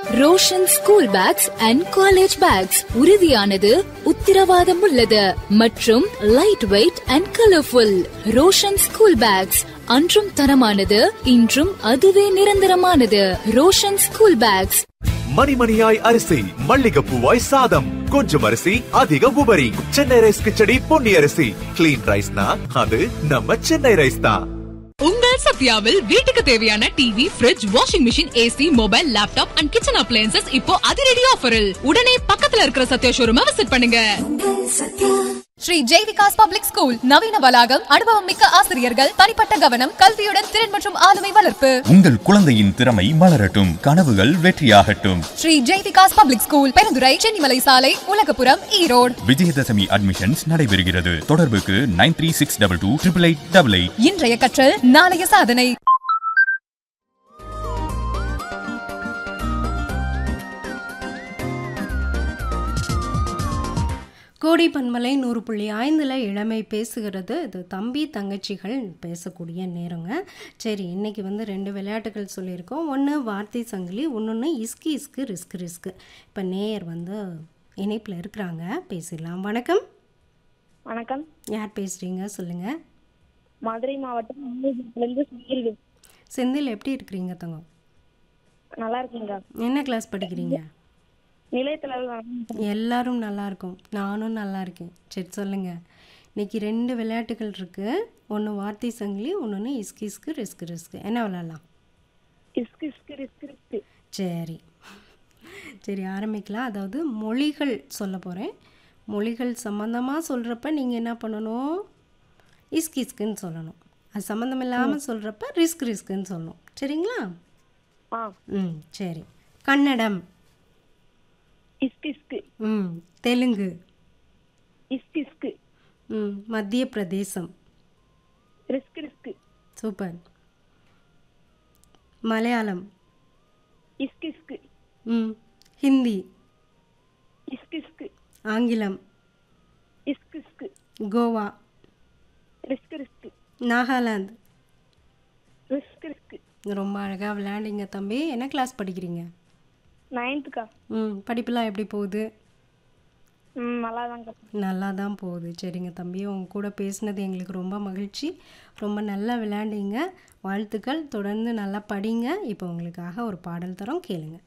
Roshan school packs and college bags உறுதியானது, உத்தரவாதம் உள்ளது மற்றும் light weight and colourful. Roshan school packs அன்றும் தரமானது, இன்றும் அதுவே நிரந்தரமானது. Roshan school packs. மணிமணியாய் அரிசி, மல்லிகைப்பூவாய் சாதம், கொஞ்சம் அரிசி அதிக உபரி. சென்னை ரைஸ் கிச்சடி பொன்னி அரிசி. கிளீன் ரைஸ்னா அது நம்ம சென்னை ரைஸ் தான். உங்கள் சத்யாவில் வீட்டுக்கு தேவையான TV, fridge, washing machine, AC, mobile, laptop and kitchen appliances இப்போ அதிரடி ஆஃபரில். உடனே பக்கத்துல இருக்கிற சத்யா ஷோரூமை விசிட் பண்ணுங்க. ஸ்ரீ ஜெய்விகாஸ் பப்ளிக் ஸ்கூல், நவீன வளாகம், அனுபவம் மிக்க ஆசிரியர்கள், தனிப்பட்ட கவனம், கல்வியுடன் திறன் மற்றும் ஆளுமை வளர்ப்பு. உங்கள் குழந்தையின் திறமை மலரட்டும், கனவுகள் வெற்றியாகட்டும். ஸ்ரீ ஜெய்விகாஸ் பப்ளிக் ஸ்கூல், பெருந்துறை, சென்னிமலை சாலை, உலகபுரம், ஈரோடு. விஜயதசமி அட்மிஷன்ஸ் நடைபெறுகிறது. தொடர்புக்கு 9362288888. இன்றைய கற்றல் நாளைய சாதனை. கோடி பன்மலை 100.5 இளமை பேசுகிறது. இது தம்பி தங்கச்சிகள் பேசக்கூடிய நேரங்க. சரி, இன்றைக்கி வந்து 2 விளையாட்டுகள் சொல்லியிருக்கோம். ஒன்று வார்த்தை சங்கிலி, ஒன்று இஸ்கி இஸ்கு ரிஸ்க் ரிஸ்க். இப்போ நேயர் வந்து இணைப்பில் இருக்கிறாங்க, பேசிடலாம். வணக்கம். வணக்கம். யார் பேசுகிறீங்க சொல்லுங்கள். மதுரை மாவட்டம் செந்தில். எப்படி இருக்கிறீங்க தங்கம்? நல்லா இருக்கீங்க. என்ன கிளாஸ் படிக்கிறீங்க? நிலையத்தில் எல்லாரும் நல்லா இருக்கும், நானும் நல்லா இருக்கேன். சரி சொல்லுங்கள். இன்றைக்கி 2 விளையாட்டுகள் இருக்குது. ஒன்று வார்த்தை சங்கிலி, ஒன்று இஸ்கி இஸ்கு ரிஸ்க் ரிஸ்க். என்ன விளையாடலாம்? இஸ்கு இஸ்கு ரிஸ்க் ரிஸ்க். சரி சரி ஆரம்பிக்கலாம். அதாவது மொழிகள் சொல்ல போகிறேன். மொழிகள் சம்மந்தமாக சொல்கிறப்ப நீங்கள் என்ன பண்ணணும்? இஸ்கி இஸ்குன்னு சொல்லணும். அது சம்மந்தம் இல்லாமல் சொல்கிறப்ப ரிஸ்க் ரிஸ்க்குன்னு சொல்லணும். சரிங்களா? சரி. கன்னடம். இஸ்கு இஸ்கு. தெலுங்கு. இஸ்கு இஸ்கு. மத்திய பிரதேசம். Risk risk. சூப்பர். மலையாளம். இஸ்கு இஸ்கு. ஹிந்தி. இஸ்கு இஸ்கு. ஆங்கிலம். இஸ்கு இஸ்கு. Goa. Risk risk. Nagaland. Risk risk. ரொம்ப அழகாக விளையாண்டிங்க தம்பி. என்ன கிளாஸ் படிக்கிறீங்க? 9th. படிப்புலாம் எப்படி போகுது? நல்லா தான் போகுது. சரிங்க தம்பி, உங்க கூட பேசினது எங்களுக்கு ரொம்ப மகிழ்ச்சி. ரொம்ப நல்லா விளையாண்டிங்க. வாழ்த்துக்கள். தொடர்ந்து நல்லா படிங்க. இப்போ உங்களுக்காக ஒரு பாடல் தரோம், கேளுங்க.